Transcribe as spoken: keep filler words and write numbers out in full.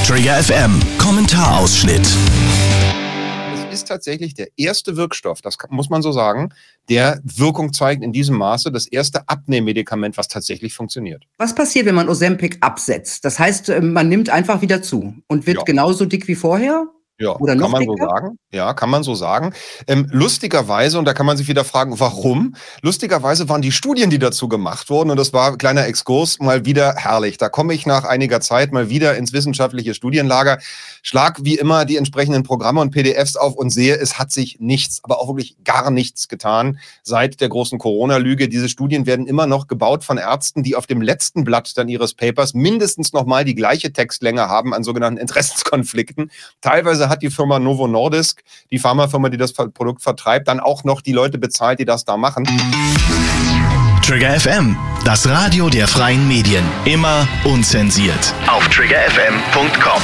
Trigger F M Kommentarausschnitt. Es ist tatsächlich der erste Wirkstoff, das muss man so sagen, der Wirkung zeigt in diesem Maße, das erste Abnehmmedikament, was tatsächlich funktioniert. Was passiert, wenn man Ozempic absetzt? Das heißt, man nimmt einfach wieder zu und wird Ja. genauso dick wie vorher? Ja, Oder noch kann man dicker? so sagen. Ja, kann man so sagen. Ähm, lustigerweise, und da kann man sich wieder fragen, warum? Lustigerweise waren die Studien, die dazu gemacht wurden, und das war ein kleiner Exkurs, mal wieder herrlich. Da komme ich nach einiger Zeit mal wieder ins wissenschaftliche Studienlager, schlag wie immer die entsprechenden Programme und P D Fs auf und sehe, es hat sich nichts, aber auch wirklich gar nichts getan seit der großen Corona-Lüge. Diese Studien werden immer noch gebaut von Ärzten, die auf dem letzten Blatt dann ihres Papers mindestens nochmal die gleiche Textlänge haben an sogenannten Interessenskonflikten. Teilweise hat die Firma Novo Nordisk, die Pharmafirma, die das Produkt vertreibt, dann auch noch die Leute bezahlt, die das da machen. Trigger F M, das Radio der freien Medien. Immer unzensiert. Auf trigger f m punkt com.